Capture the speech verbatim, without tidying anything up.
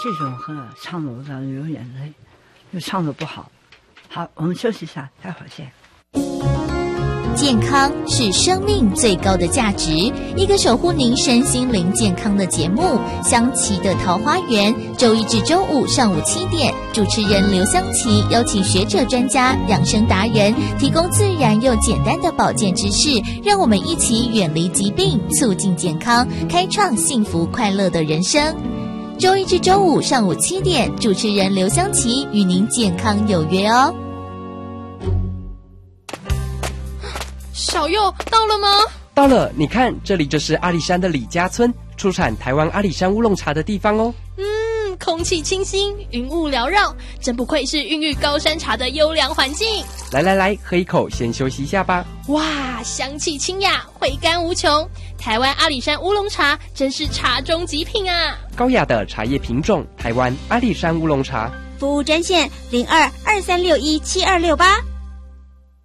这种歌唱的我感觉流眼泪，又唱的不好。好，我们休息一下，待会儿见。 健康是生命最高的价值，一个守护您身心灵健康的节目《香琪的桃花源》，周一至周五上午七点，主持人刘香琪邀请学者专家、养生达人，提供自然又简单的保健知识，让我们一起远离疾病，促进健康，开创幸福快乐的人生。周一至周五上午七点，主持人刘香琪与您健康有约哦。 小佑到了吗？ 到了，你看，这里就是阿里山的李家村，出产台湾阿里山乌龙茶的地方哦。 嗯，空气清新，云雾缭绕，真不愧是孕育高山茶的优良环境。 来来来，喝一口，先休息一下吧。 哇，香气清雅，回甘无穷。台湾阿里山乌龙茶真是茶中极品啊！ 高雅的茶叶品种，台湾阿里山乌龙茶。 服务专线零二二三六一七二六八。